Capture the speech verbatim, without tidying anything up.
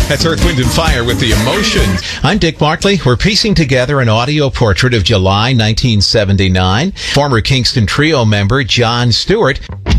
That's Earth, Wind, and Fire with the Emotion. I'm Dick Markley. We're piecing together an audio portrait of July nineteen seventy-nine. Former Kingston Trio member Jon Stewart